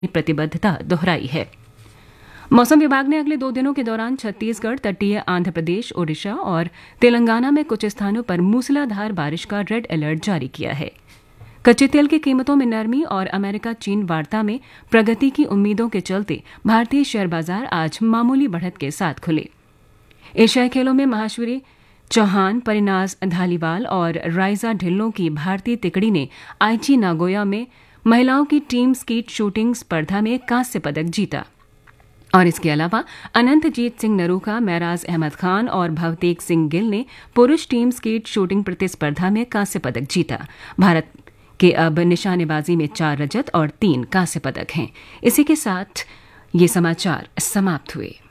प्रतिबद्धता दोहराई है। मौसम विभाग ने अगले 2 दिनों के दौरान छत्तीसगढ़, तटीय आंध्र प्रदेश, ओडिशा और तेलंगाना में कुछ स्थानों पर मूसलाधार बारिश का रेड अलर्ट जारी किया है। कच्चे तेल की कीमतों में नरमी और अमेरिका चीन वार्ता में प्रगति की उम्मीदों के चलते भारतीय शेयर बाजार आज मामूली बढ़त के साथ खुले। एशियाई खेलों में महाश्वरी चौहान, परिनाज धालीवाल और राइजा ढिल्लों की भारतीय तिकड़ी ने आईची नागोया में महिलाओं की टीम स्कीट शूटिंग स्पर्धा में कांस्य पदक जीता। और इसके अलावा अनंतजीत सिंह नरूखा, महराज अहमद खान और भवतेक सिंह गिल ने पुरुष टीम स्कीट शूटिंग प्रतिस्पर्धा में कांस्य पदक जीता। भारत के अब निशानेबाजी में 4 रजत और 3 कांस्य पदक हैं। इसी के साथ ये समाचार समाप्त हुए।